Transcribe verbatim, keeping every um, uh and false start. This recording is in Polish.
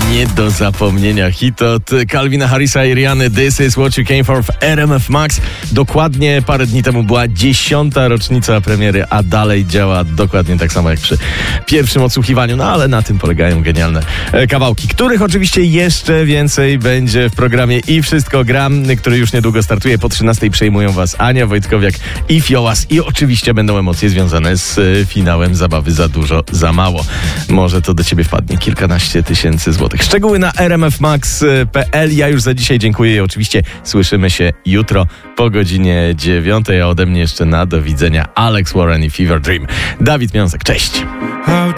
Nie do zapomnienia hit od Calvina Harrisa i Rihanny, This is what you came for w R M F Max. Dokładnie parę dni temu była dziesiąta rocznica premiery, a dalej działa dokładnie tak samo jak przy pierwszym odsłuchiwaniu. No ale na tym polegają genialne kawałki, których oczywiście jeszcze więcej będzie w programie I Wszystko Gram, który już niedługo startuje. Po trzynastej przejmują was Ania Wojtkowiak i Fiołas i oczywiście będą emocje związane z finałem zabawy Za Dużo, Za Mało. Może to do ciebie wpadnie kilkanaście tysięcy złotych. Szczegóły na r m f max kropka p l. Ja już za dzisiaj dziękuję i oczywiście słyszymy się jutro po godzinie dziewiątej, a ode mnie jeszcze na do widzenia Alex Warren i Fever Dream. Dawid Miąsek, cześć!